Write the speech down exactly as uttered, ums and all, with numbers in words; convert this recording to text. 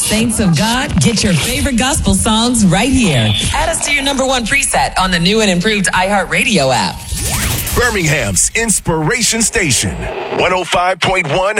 Saints of God, get your favorite gospel songs right here. Add us to your number one preset on the new and improved iHeartRadio app. Birmingham's Inspiration Station, one oh five point one